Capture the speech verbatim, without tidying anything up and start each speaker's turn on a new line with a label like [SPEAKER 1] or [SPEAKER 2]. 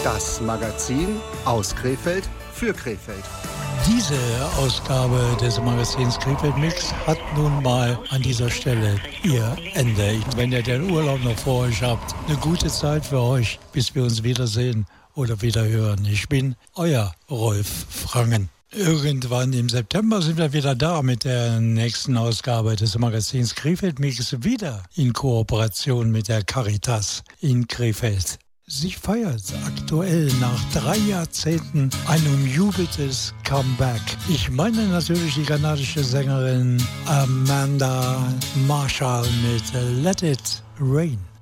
[SPEAKER 1] Das Magazin aus Krefeld für Krefeld.
[SPEAKER 2] Diese Ausgabe des Magazins Krefeld Mix hat nun mal an dieser Stelle ihr Ende. Wenn ihr den Urlaub noch vor euch habt, eine gute Zeit für euch, bis wir uns wiedersehen oder wieder hören. Ich bin euer Rolf Frangen. Irgendwann im September sind wir wieder da mit der nächsten Ausgabe des Magazins Krefeld Mix, wieder in Kooperation mit der Caritas in Krefeld. Sie feiert aktuell nach drei Jahrzehnten ein umjubeltes Comeback. Ich meine natürlich die kanadische Sängerin Amanda Marshall mit Let It Rain.